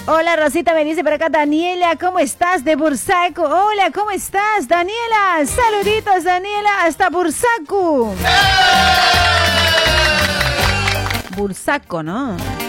Hola, Rosita, me dice por acá Daniela, ¿cómo estás? De Bursaco. Hola, ¿cómo estás, Daniela? Saluditos, Daniela, hasta Bursaco. Bursaco, ¿no?